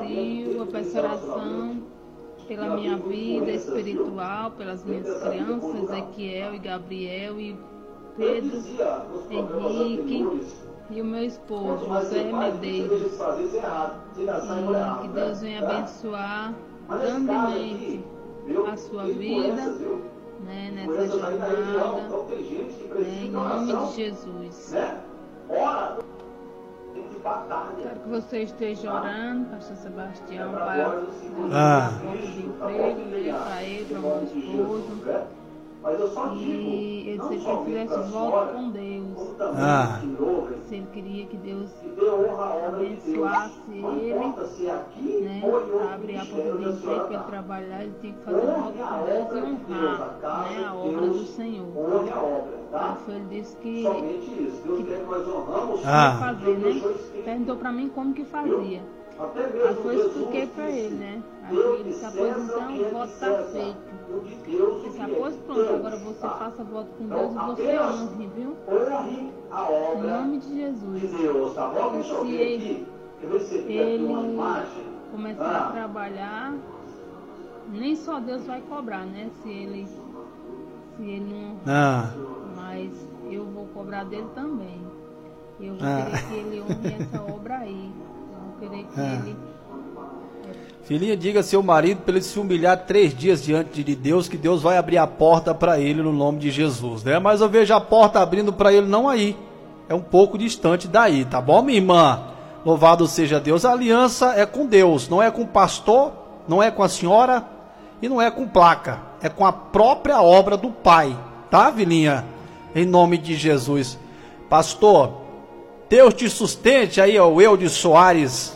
Brasil. Eu peço oração pela minha vida espiritual, pelas minhas crianças, Ezequiel e Gabriel e Pedro, Henrique e o meu esposo, José Medeiros. E que Deus venha abençoar grandemente a sua vida, né, nessa jornada, né, em nome de Jesus. Quero que você esteja orando, Pastor Sebastião, para Deus dar volta de emprego, né, para ele, para o meu esposo. E ele disse que ele fizesse voto com Deus. Se ele queria que Deus abençoasse ele, né, para abrir a porta de emprego para ele trabalhar, ele tinha que fazer voto com Deus e honrar, né, a obra do Senhor. Então ele disse que fazer, né? Perguntou para mim como que fazia. Aí eu expliquei para ele, né? Aí ele disse, pois então o voto está feito. Ele disse, pois pronto, agora você faça voto com Deus e você honre, viu? Em nome de Jesus. E se ele começar a trabalhar, nem só Deus vai cobrar, né? Se ele não... Mas eu vou cobrar dele também. Eu vou querer que ele honre essa obra aí. Eu vou querer que ele... Filhinha, diga a seu marido para ele se humilhar 3 dias diante de Deus, que Deus vai abrir a porta para ele no nome de Jesus, né? Mas eu vejo a porta abrindo para ele não aí, é um pouco distante daí, tá bom, minha irmã? Louvado seja Deus. A aliança é com Deus, não é com o pastor, não é com a senhora e não é com placa, é com a própria obra do Pai, tá, filhinha? Em nome de Jesus. Pastor, Deus te sustente aí, ó, o Eudes Soares,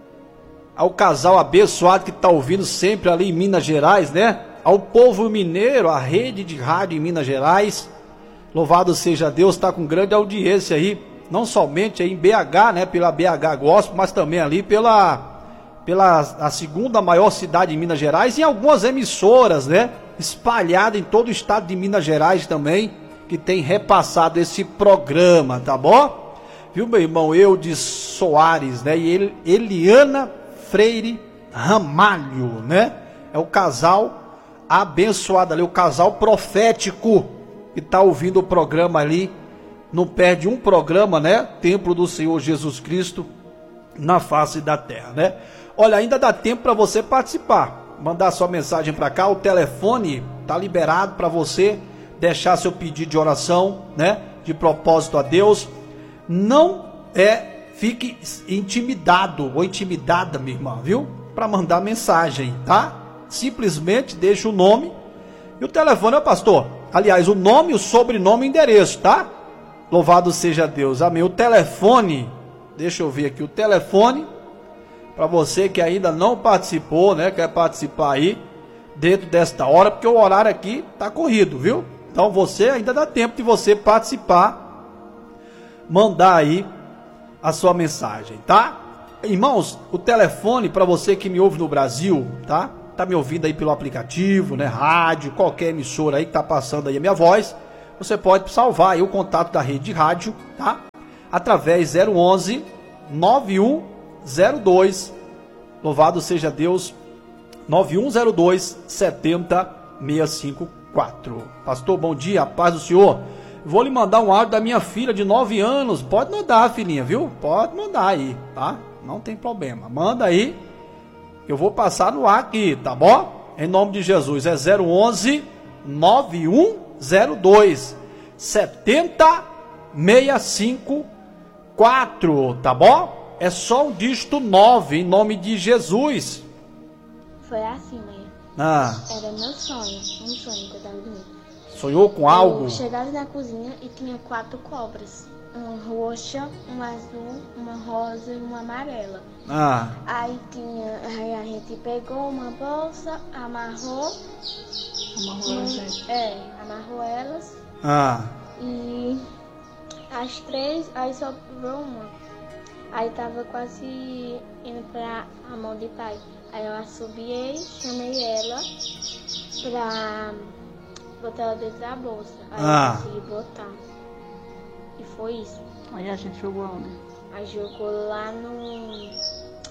ao casal abençoado que está ouvindo sempre ali em Minas Gerais, né? Ao povo mineiro, a rede de rádio em Minas Gerais. Louvado seja Deus, está com grande audiência aí, não somente aí em BH, né? Pela BH Gospel, mas também ali pela a segunda maior cidade em Minas Gerais, e em algumas emissoras, né? Espalhada em todo o estado de Minas Gerais também, que tem repassado esse programa, tá bom? Viu, meu irmão Eudes Soares, né? E Eliana Freire Ramalho, né? É o casal abençoado ali, o casal profético que está ouvindo o programa ali. Não perde um programa, né? Templo do Senhor Jesus Cristo na face da terra, né? Olha, ainda dá tempo para você participar, mandar sua mensagem para cá. O telefone tá liberado para você deixar seu pedido de oração, né? De propósito a Deus. Não fique intimidado ou intimidada, minha irmã, viu? Para mandar mensagem, tá? Simplesmente deixa o nome e o telefone, pastor. Aliás, o nome, o sobrenome e o endereço, tá? Louvado seja Deus. Amém. O telefone, deixa eu ver aqui o telefone, para você que ainda não participou, né? Quer participar aí dentro desta hora, porque o horário aqui tá corrido, viu? Então você ainda dá tempo de você participar, mandar aí a sua mensagem, tá? Irmãos, o telefone para você que me ouve no Brasil, tá? Tá me ouvindo aí pelo aplicativo, né? Rádio, qualquer emissora aí que tá passando aí a minha voz, você pode salvar aí o contato da rede de rádio, tá? Através 011 9102, louvado seja Deus, 9102 70654. Pastor, bom dia, a paz do Senhor. Vou lhe mandar um áudio da minha filha de 9 anos. Pode mandar, filhinha, viu? Pode mandar aí, tá? Não tem problema. Manda aí, eu vou passar no ar aqui, tá bom? Em nome de Jesus. É 011 9102 70654, tá bom? É só um dígito 9, em nome de Jesus. Foi assim, mãe. Era meu sonho, um sonho que eu tava dormindo. Sonhou com algo? Eu chegava na cozinha e tinha 4 cobras. Uma roxa, uma azul, uma rosa e uma amarela. Aí a gente pegou uma bolsa, amarrou elas. E as 3, aí sobrou uma. Aí tava quase indo pra a mão de pai. Aí eu assobiei, chamei ela pra botar ela dentro da bolsa. Aí eu consegui botar. E foi isso. Aí a gente jogou onde? Aí jogou lá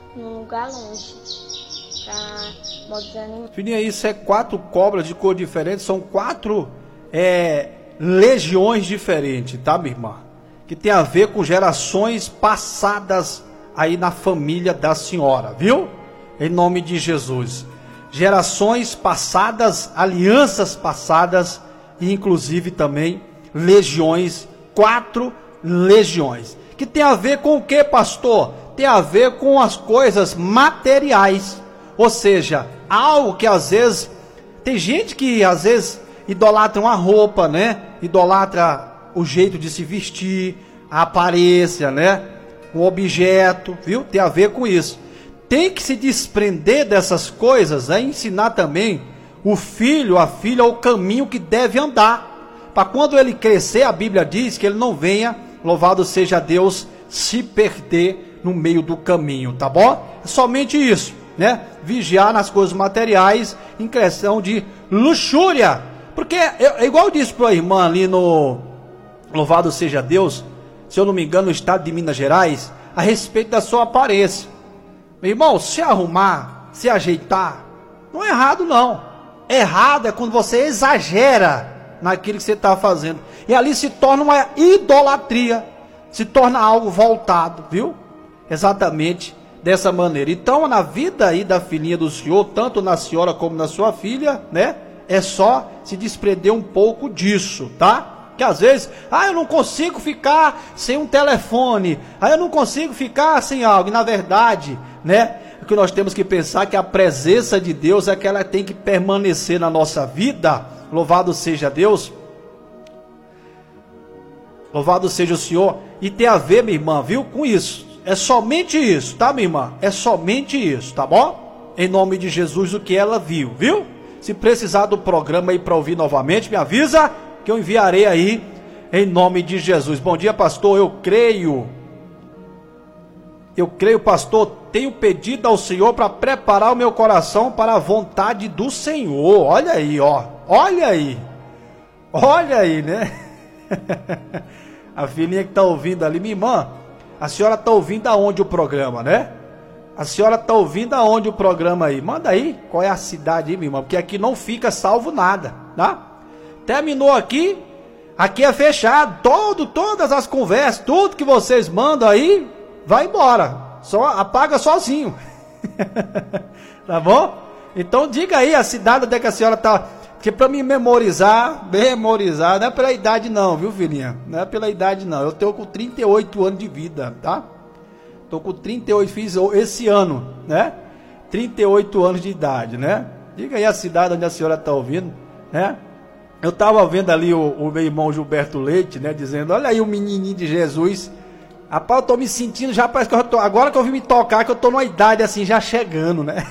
num lugar longe. Pra desanimar. Filhinha, isso é 4 cobras de cor diferente, são 4 legiões diferentes, tá, minha irmã? Que tem a ver com gerações passadas aí na família da senhora, viu? Em nome de Jesus. Gerações passadas, alianças passadas e inclusive também legiões, 4 legiões. Que tem a ver com o que, pastor? Tem a ver com as coisas materiais. Ou seja, algo que às vezes, tem gente que às vezes idolatra uma roupa, né? Idolatra o jeito de se vestir, a aparência, né? Um objeto, viu? Tem a ver com isso. Tem que se desprender dessas coisas, né? Ensinar também o filho, a filha, o caminho que deve andar. Para quando ele crescer, a Bíblia diz que ele não venha, louvado seja Deus, se perder no meio do caminho, tá bom? É somente isso, né? Vigiar nas coisas materiais em questão de luxúria. Porque, igual eu disse para a irmã ali no Louvado Seja Deus, se eu não me engano, no estado de Minas Gerais, a respeito da sua aparência. Meu irmão, se arrumar, se ajeitar, não é errado não. Errado é quando você exagera naquilo que você está fazendo. E ali se torna uma idolatria, se torna algo voltado, viu? Exatamente dessa maneira. Então, na vida aí da filhinha do senhor, tanto na senhora como na sua filha, né? É só se desprender um pouco disso, tá? Que às vezes, eu não consigo ficar sem um telefone, eu não consigo ficar sem algo. E na verdade, né? O que nós temos que pensar é que a presença de Deus é que ela tem que permanecer na nossa vida. Louvado seja Deus. Louvado seja o Senhor. E tem a ver, minha irmã, viu? Com isso. É somente isso, tá, minha irmã? É somente isso, tá bom? Em nome de Jesus, o que ela viu, viu? Se precisar do programa aí para ouvir novamente, me avisa que eu enviarei aí em nome de Jesus. Bom dia, pastor. Eu creio, pastor, tenho pedido ao Senhor para preparar o meu coração para a vontade do Senhor. Olha aí, ó. Olha aí, né? A filhinha que está ouvindo ali, minha irmã, a senhora está ouvindo aonde o programa, né? A senhora está ouvindo aonde o programa aí? Manda aí, qual é a cidade aí, minha irmã? Porque aqui não fica salvo nada, tá? Terminou aqui é fechado, todas as conversas, tudo que vocês mandam aí, vai embora, só apaga sozinho. Tá bom? Então diga aí a cidade onde é que a senhora está, porque para me memorizar, não é pela idade não, viu, filhinha? Não é pela idade não, eu tenho com 38 anos de vida, tá? Estou com 38, fiz esse ano, né? 38 anos de idade, né? Diga aí a cidade onde a senhora está ouvindo, né? Eu estava vendo ali o meu irmão Gilberto Leite, né? Dizendo, olha aí o menininho de Jesus. Rapaz, eu estou me sentindo já, parece que eu tô, agora que eu vim me tocar, que eu estou numa idade assim, já chegando, né?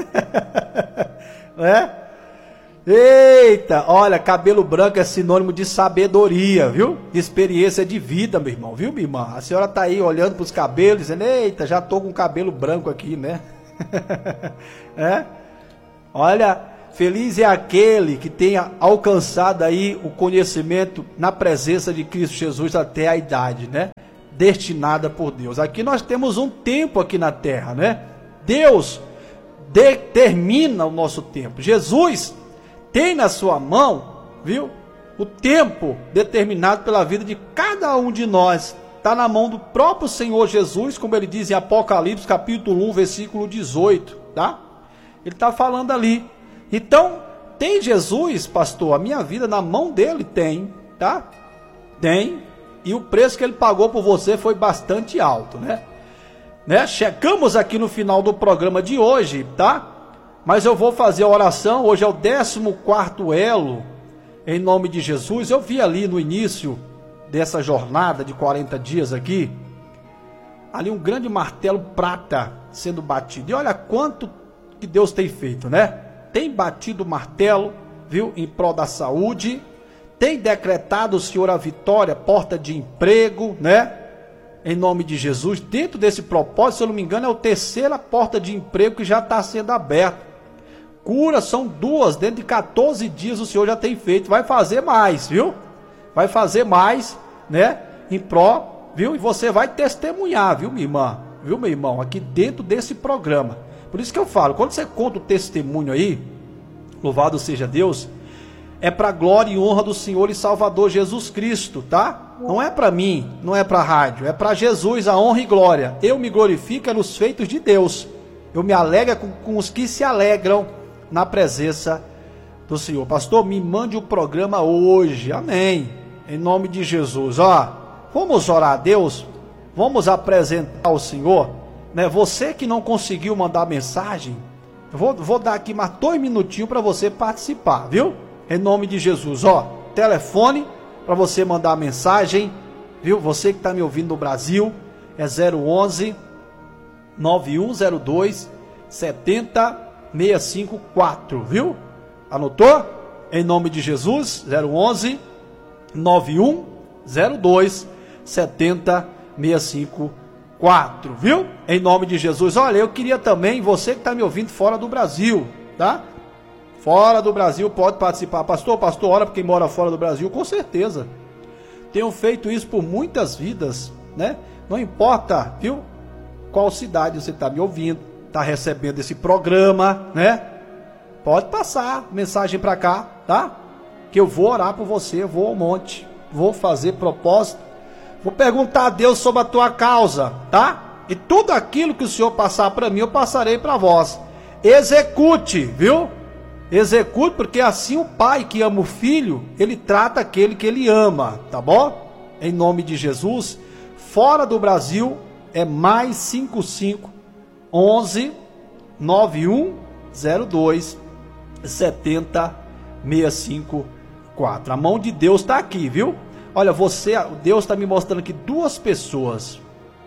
Né? Eita, olha, cabelo branco é sinônimo de sabedoria, viu? De experiência de vida, meu irmão, viu, minha irmã? A senhora tá aí olhando para os cabelos, dizendo, eita, já tô com cabelo branco aqui, né? É? Olha, feliz é aquele que tenha alcançado aí o conhecimento na presença de Cristo Jesus até a idade, né? Destinada por Deus. Aqui nós temos um tempo aqui na terra, né? Deus determina o nosso tempo. Jesus tem na sua mão, viu? O tempo determinado pela vida de cada um de nós. Está na mão do próprio Senhor Jesus, como ele diz em Apocalipse, capítulo 1, versículo 18, tá? Ele está falando ali. Então, tem Jesus, pastor, a minha vida na mão dele? Tem, tá? Tem. E o preço que ele pagou por você foi bastante alto, né? Chegamos aqui no final do programa de hoje, tá? Mas eu vou fazer a oração, hoje é o 14º elo, em nome de Jesus. Eu vi ali no início dessa jornada de 40 dias aqui, ali um grande martelo prata sendo batido. E olha quanto que Deus tem feito, né? Tem batido o martelo, viu? Em prol da saúde, tem decretado o Senhor a vitória, porta de emprego, né? Em nome de Jesus, dentro desse propósito, se eu não me engano, é a 3ª porta de emprego que já está sendo aberta. Cura são 2, dentro de 14 dias o Senhor já tem feito, vai fazer mais, viu? Vai fazer mais, né? Em pró, viu? E você vai testemunhar, viu, minha irmã? viu, meu irmão, aqui dentro desse programa. Por isso que eu falo, quando você conta o testemunho aí, louvado seja Deus, é para glória e honra do Senhor e Salvador Jesus Cristo, tá? Não é para mim, não é para a rádio, é para Jesus a honra e glória. Eu me glorifico nos feitos de Deus. Eu me alegro com os que se alegram na presença do Senhor. Pastor, me mande o programa hoje. Amém. Em nome de Jesus. Vamos orar a Deus. Vamos apresentar ao Senhor. Né? Você que não conseguiu mandar mensagem, vou dar aqui mais 2 minutinhos para você participar, viu? Em nome de Jesus. Telefone para você mandar mensagem, viu? Você que está me ouvindo no Brasil, é 011 9102 70654, viu? Anotou? Em nome de Jesus, 011 9102 70654, viu? Em nome de Jesus. Olha, eu queria também, você que está me ouvindo fora do Brasil, tá? Fora do Brasil pode participar. Pastor, ora para quem mora fora do Brasil, com certeza. Tenho feito isso por muitas vidas, né? Não importa, viu? Qual cidade você está me ouvindo, está recebendo esse programa, né? Pode passar mensagem para cá, tá? Que eu vou orar por você, vou ao monte, vou fazer propósito, vou perguntar a Deus sobre a tua causa, tá? E tudo aquilo que o Senhor passar para mim, eu passarei para vós. Execute, viu? Execute, porque assim o pai que ama o filho, ele trata aquele que ele ama, tá bom? Em nome de Jesus. Fora do Brasil é mais 55 11 9102 70654. A mão de Deus está aqui, viu? Olha, Deus está me mostrando aqui duas pessoas,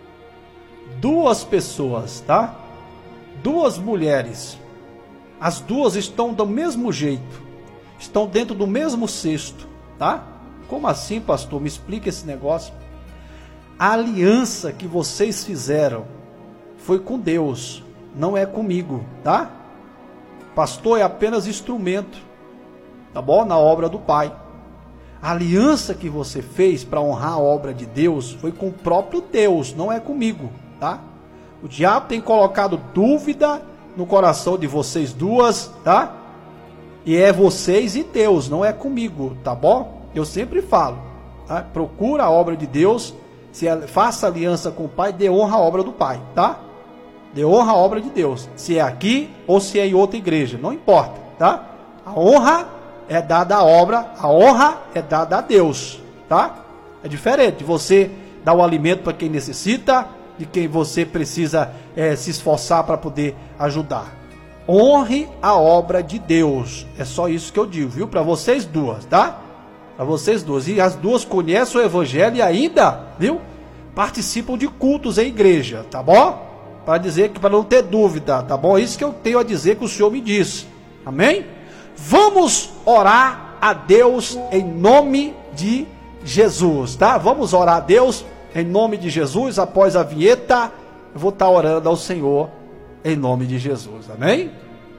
tá? 2 mulheres. As 2 estão do mesmo jeito, estão dentro do mesmo cesto, tá? Como assim, pastor? Me explica esse negócio. A aliança que vocês fizeram foi com Deus, não é comigo, tá? Pastor é apenas instrumento, tá bom? Na obra do Pai. A aliança que você fez para honrar a obra de Deus foi com o próprio Deus, não é comigo, tá? O diabo tem colocado dúvida no coração de vocês 2, tá? E é vocês e Deus, não é comigo, tá bom? Eu sempre falo, tá? Procura a obra de Deus, faça aliança com o Pai, dê honra à obra do Pai, tá? Dê honra à obra de Deus, se é aqui ou se é em outra igreja, não importa, tá? A honra é dada à obra, a honra é dada a Deus, tá? É diferente de você dar o alimento para quem necessita, de quem você precisa se esforçar para poder ajudar. Honre a obra de Deus, é só isso que eu digo, viu? Para vocês 2, tá? Para vocês 2, e as 2 conhecem o Evangelho e ainda, viu? Participam de cultos em igreja, tá bom? Para dizer que, para não ter dúvida, tá bom? Isso que eu tenho a dizer que o Senhor me disse, amém? Vamos orar a Deus em nome de Jesus, tá? Vamos orar a Deus em nome de Jesus. Após a vinheta, eu vou estar orando ao Senhor em nome de Jesus, amém?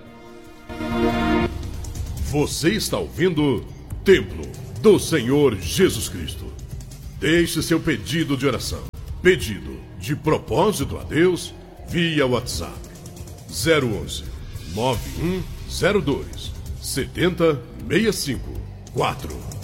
Você está ouvindo Templo do Senhor Jesus Cristo. Deixe seu pedido de oração, pedido de propósito a Deus via WhatsApp 011 9102 70654.